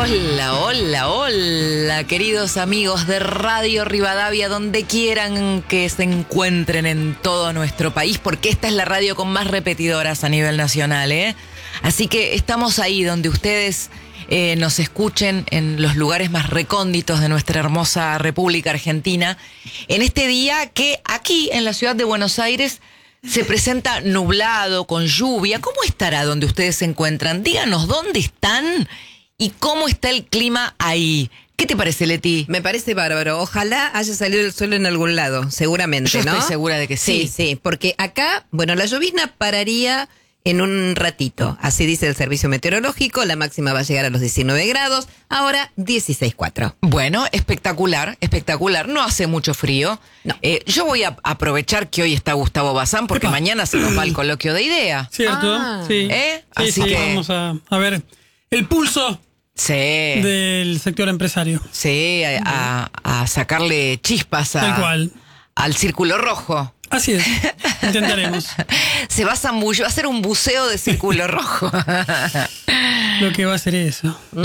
Hola, hola, hola, queridos amigos de Radio Rivadavia, donde quieran que se encuentren en todo nuestro país, porque esta es la radio con más repetidoras a nivel nacional, ¿eh? Así que estamos ahí donde ustedes nos escuchen, en los lugares más recónditos de nuestra hermosa República Argentina, en este día que aquí en la ciudad de Buenos Aires se presenta nublado, con lluvia. ¿Cómo estará donde ustedes se encuentran? Díganos dónde están y cómo está el clima ahí. ¿Qué te parece, Leti? Me parece bárbaro. Ojalá haya salido el sol en algún lado, seguramente, Yo ¿no? estoy segura de que sí. Sí, porque acá, bueno, la llovizna pararía en un ratito. Así dice el servicio meteorológico. La máxima va a llegar a los 19 grados. Ahora 16,4. Bueno, espectacular, espectacular. No hace mucho frío. No. Yo voy a aprovechar que hoy está Gustavo Bazán, porque Epa. mañana se nos va el coloquio de idea. ¿Cierto? Ah. Sí. ¿Eh? Sí, Así sí, que vamos a ver el pulso sí, del sector empresario. sí, a sacarle chispas Tal cual. al círculo rojo. Así es. Intentaremos. Se va a zambullir, va a hacer un buceo de círculo rojo. Lo que va a ser eso.